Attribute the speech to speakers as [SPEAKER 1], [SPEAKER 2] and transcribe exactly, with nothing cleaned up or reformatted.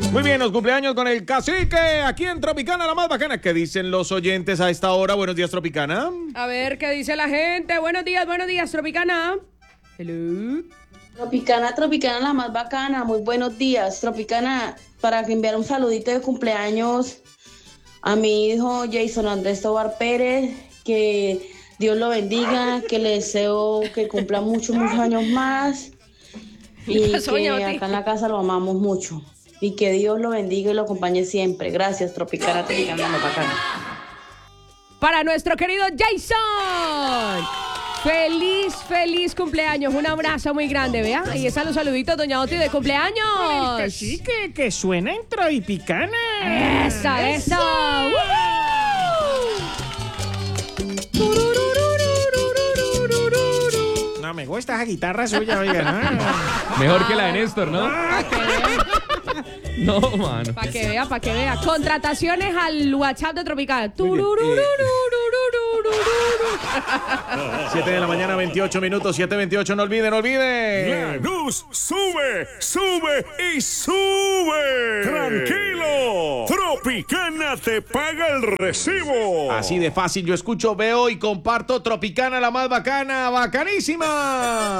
[SPEAKER 1] Muy bien, los cumpleaños con el cacique aquí en Tropicana, la más bacana. ¿Qué dicen los oyentes a esta hora? Buenos días, Tropicana.
[SPEAKER 2] A ver, ¿qué dice la gente? Buenos días, buenos días, Tropicana. Hello.
[SPEAKER 3] Tropicana, Tropicana, la más bacana. Muy buenos días, Tropicana. Para enviar un saludito de cumpleaños a mi hijo Jason Andrés Tobar Pérez, que Dios lo bendiga, que le deseo que cumpla muchos, muchos años más y que acá en la casa lo amamos mucho. Y que Dios lo bendiga y lo acompañe siempre. Gracias, Tropicana, Tropicana, la más bacana.
[SPEAKER 2] Para nuestro querido Jason. Feliz, feliz cumpleaños. Un abrazo muy grande, ¿vea? Ahí están los saluditos, doña Oti, de cumpleaños.
[SPEAKER 4] Que sí, que, que suena en Tropicana.
[SPEAKER 2] Esa, esa.
[SPEAKER 4] No, me gusta esa guitarra suya, oiga, ¿no?
[SPEAKER 5] Mejor que la de Néstor, ¿no? No, mano.
[SPEAKER 2] Para que vea, para que vea. Contrataciones al WhatsApp de Tropicana.
[SPEAKER 1] siete de la mañana, veintiocho minutos, siete veintiocho. No olviden, no olviden.
[SPEAKER 6] La luz sube, sube y sube. Tranquilo. Tropicana te paga el recibo.
[SPEAKER 1] Así de fácil, yo escucho, veo y comparto Tropicana, la más bacana, bacanísima.